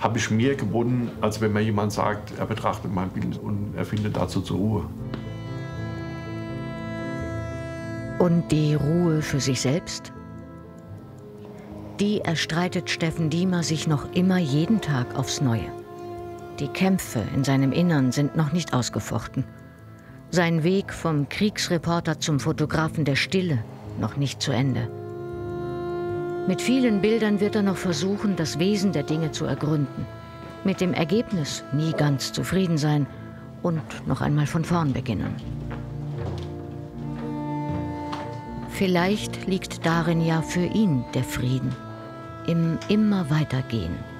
habe ich mehr gewonnen, als wenn mir jemand sagt, er betrachtet mein Bild und er findet dazu zur Ruhe. Und die Ruhe für sich selbst? Die erstreitet Steffen Diemer sich noch immer jeden Tag aufs Neue. Die Kämpfe in seinem Innern sind noch nicht ausgefochten. Sein Weg vom Kriegsreporter zum Fotografen der Stille noch nicht zu Ende. Mit vielen Bildern wird er noch versuchen, das Wesen der Dinge zu ergründen. Mit dem Ergebnis nie ganz zufrieden sein und noch einmal von vorn beginnen. Vielleicht liegt darin ja für ihn der Frieden, im immer weitergehen.